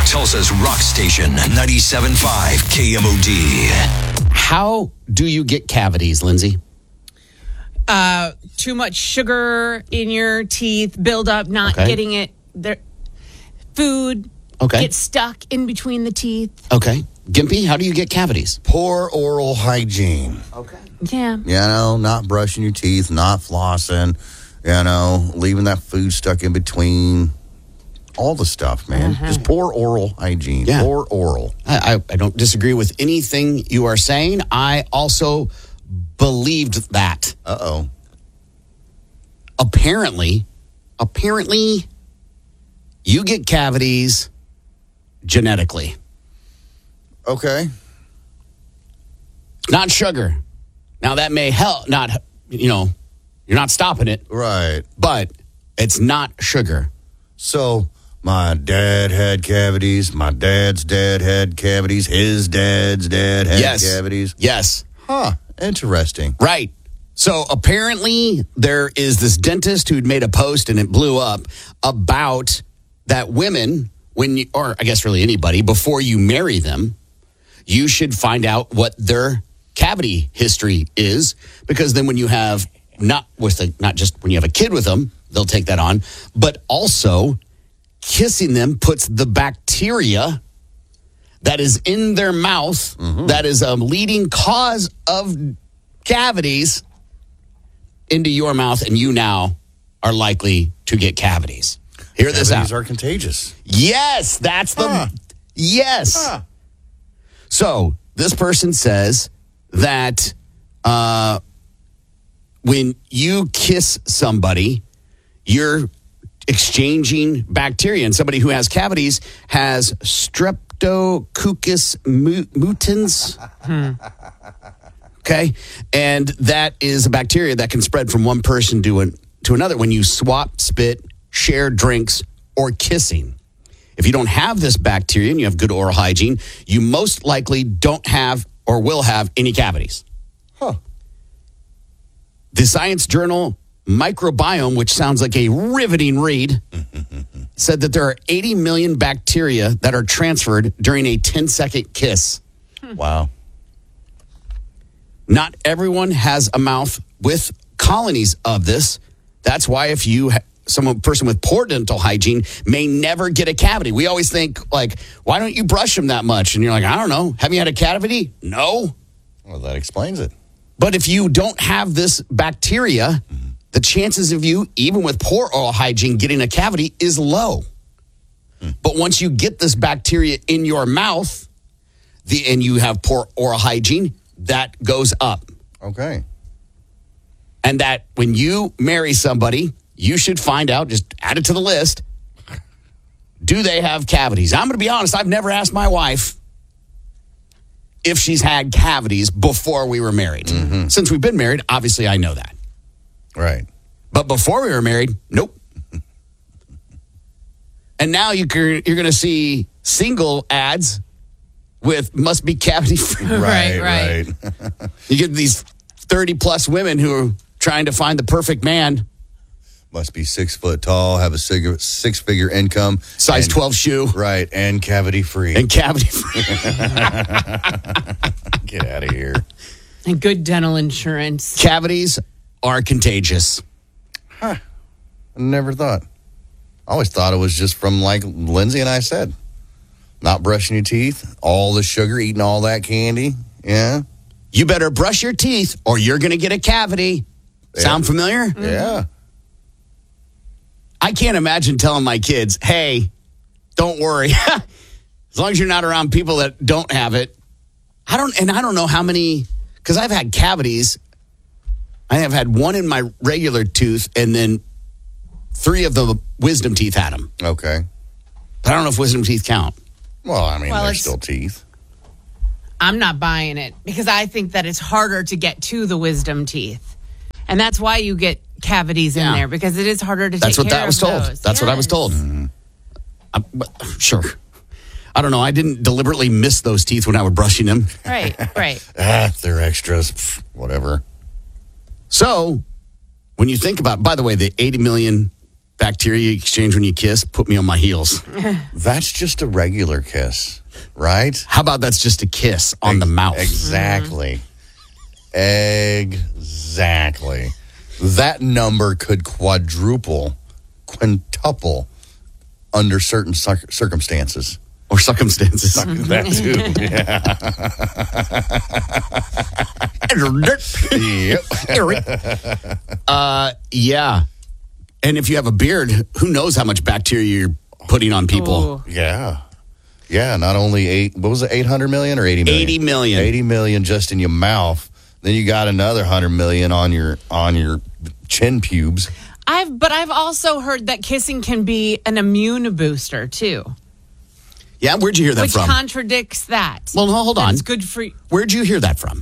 Tulsa's rock station, 97.5 KMOD. How do you get cavities, Lindsay? Too much sugar in your teeth, build up, not getting it there. Food gets stuck in between the teeth. Okay. Gimpy, how do you get cavities? Poor oral hygiene. Okay. Yeah. You know, not brushing your teeth, not flossing, you know, leaving that food stuck in between. All the stuff, man. Just poor oral hygiene. Yeah. Poor oral. I don't disagree with anything you are saying. I also believed that. Uh-oh. Apparently, you get cavities genetically. Okay. Not sugar. Now, that may help. You're not stopping it. Right. But it's not sugar. So, my dad had cavities. My dad's dad had cavities. His dad's dad had cavities. Yes. Huh. Interesting. Right. So apparently there is this dentist who'd made a post and it blew up about that women, or I guess really anybody, before you marry them, you should find out what their cavity history is, because then when you have not just when you have a kid with them, they'll take that on, but also kissing them puts the bacteria that is in their mouth, that is a leading cause of cavities, into your mouth, and you now are likely to get cavities. Hear this out. Cavities are contagious. Yes, that's the... Yes. So, this person says that when you kiss somebody, you're exchanging bacteria, and somebody who has cavities has Streptococcus mutans. Okay, and that is a bacteria that can spread from one person to another when you swap, spit, share drinks, or kissing. If you don't have this bacteria and you have good oral hygiene, you most likely don't have or will have any cavities. The science journal Microbiome, which sounds like a riveting read, said that there are 80 million bacteria that are transferred during a 10-second kiss. Wow. Not everyone has a mouth with colonies of this. That's why if you person with poor dental hygiene may never get a cavity. We always think, like, why don't you brush them that much? And you're like, I don't know. Have you had a cavity? No. Well, that explains it. But if you don't have this bacteria, the chances of you, even with poor oral hygiene, getting a cavity is low. But once you get this bacteria in your mouth, and you have poor oral hygiene, that goes up. Okay. And that when you marry somebody, you should find out, just add it to the list, do they have cavities? I'm going to be honest, I've never asked my wife if she's had cavities before we were married. Since we've been married, obviously I know that. Right. But before we were married, nope. And now you're going to see single ads with must be cavity free. Right. You get these 30-plus women who are trying to find the perfect man. Must be 6 foot tall, have a six-figure income. Size 12 shoe. Right, and cavity free. And cavity free. Get out of here. And good dental insurance. Cavities are contagious. I never thought. I always thought it was just from, like Lindsay and I said, not brushing your teeth, all the sugar, eating all that candy. Yeah. You better brush your teeth or you're going to get a cavity. Yeah. Sound familiar? Yeah. I can't imagine telling my kids, hey, don't worry. As long as you're not around people that don't have it. I don't know how many, because I've had cavities. I have had one in my regular tooth, and then 3 of the wisdom teeth had them. Okay. But I don't know if wisdom teeth count. Well, I mean, they're still teeth. I'm not buying it because I think that it's harder to get to the wisdom teeth. And that's why you get cavities in there, because it is harder to take care of those. That's what that was told. That's what I was told. Sure. I don't know. I didn't deliberately miss those teeth when I was brushing them. Right. They're extras. Whatever. So, when you think about, by the way, the 80 million bacteria you exchange when you kiss, put me on my heels. That's just a regular kiss, right? How about that's just a kiss on the mouth? Exactly. Exactly. That number could quintuple under certain circumstances. Or circumstances. That too. Yeah. Yeah. And if you have a beard, who knows how much bacteria you're putting on people? Ooh. Yeah. Yeah, not only 800 million or 80 million? 80 million. 80 million just in your mouth. Then you got another 100 million on your chin pubes. I've also heard that kissing can be an immune booster too. Yeah, where'd you hear that which from? contradicts that. Well, no, hold on. It's good for you. Where'd you hear that from?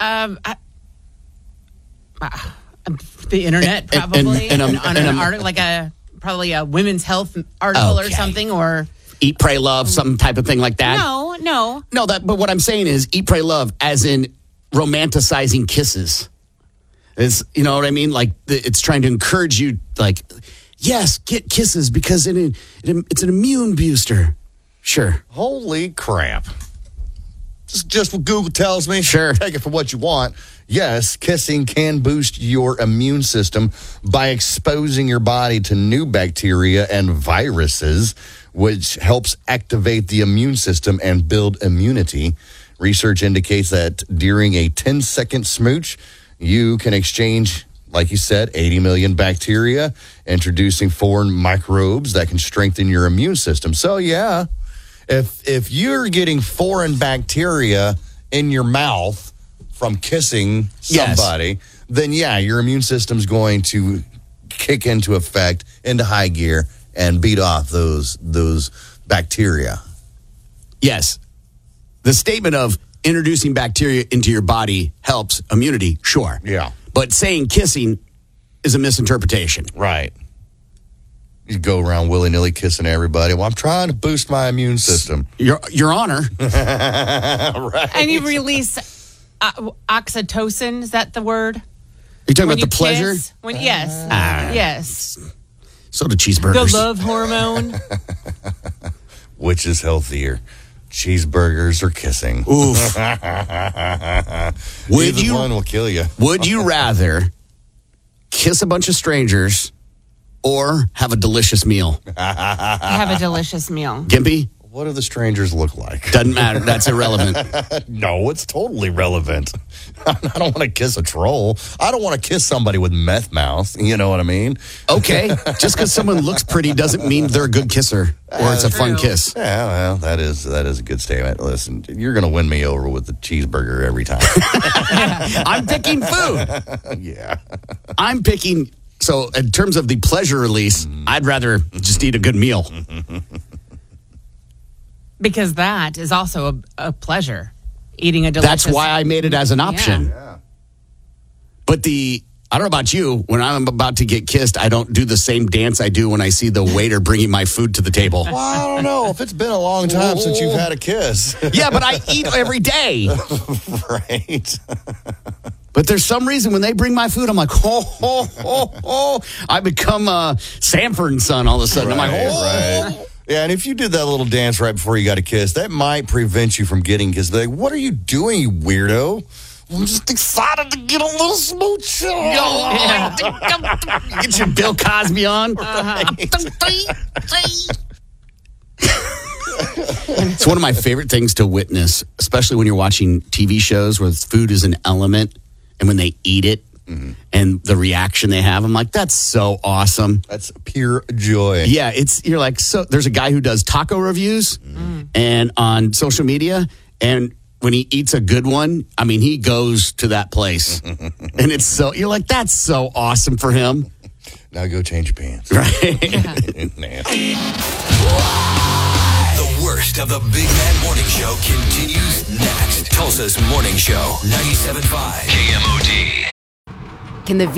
The internet, probably. and on an article, like probably a women's health article or something, or Eat, Pray, Love, some type of thing like that. No. But what I'm saying is Eat, Pray, Love, as in romanticizing kisses. It's, you know what I mean? Like it's trying to encourage you, like, yes, get kisses because it's an immune booster. Sure. Holy crap. Just what Google tells me. Sure. Take it for what you want. Yes, kissing can boost your immune system by exposing your body to new bacteria and viruses, which helps activate the immune system and build immunity. Research indicates that during a 10-second smooch, you can exchange, like you said, 80 million bacteria, introducing foreign microbes that can strengthen your immune system. So, yeah, if you're getting foreign bacteria in your mouth from kissing somebody, then, yeah, your immune system's going to kick into effect, into high gear, and beat off those bacteria. Yes. The statement of introducing bacteria into your body helps immunity, sure. Yeah. But saying kissing is a misinterpretation. Right. You go around willy-nilly kissing everybody. Well, I'm trying to boost my immune system. Your Honor. Right. And you release oxytocin. Is that the word? You're talking When about the pleasure? kiss? Yes. Yes. So do cheeseburgers. The love hormone. Which is healthier, cheeseburgers or kissing? Oof. Either one will kill you. Would you rather kiss a bunch of strangers or have a delicious meal? Have a delicious meal. Gimpy? What do the strangers look like? Doesn't matter. That's irrelevant. No, it's totally relevant. I don't want to kiss a troll. I don't want to kiss somebody with meth mouth. You know what I mean? Okay. Just because someone looks pretty doesn't mean they're a good kisser or it's a fun kiss. Yeah, well, that is a good statement. Listen, you're going to win me over with the cheeseburger every time. I'm picking food. Yeah. I'm picking. So, in terms of the pleasure release, I'd rather just eat a good meal. Because that is also a pleasure. Eating a delicious... That's why I made it as an option. Yeah. But I don't know about you, when I'm about to get kissed, I don't do the same dance I do when I see the waiter bringing my food to the table. Well, I don't know. If it's been a long time since you've had a kiss. Yeah, but I eat every day. Right. But there's some reason when they bring my food, I'm like, I become Sanford and Son all of a sudden. I'm like, right. Yeah, and if you did that little dance right before you got a kiss, that might prevent you from getting kissed. Like, what are you doing, you weirdo? I'm just excited to get a little smooch. Get your Bill Cosby on. It's one of my favorite things to witness, especially when you're watching TV shows where food is an element and when they eat it and the reaction they have. I'm like, that's so awesome. That's pure joy. Yeah, you're like, so there's a guy who does taco reviews and on social media, and when he eats a good one, I mean, he goes to that place. And you're like, that's so awesome for him. Now go change your pants. Right? Nasty. The worst of the Big Man Morning Show continues next. Tulsa's Morning Show, 97.5 KMOD. Can the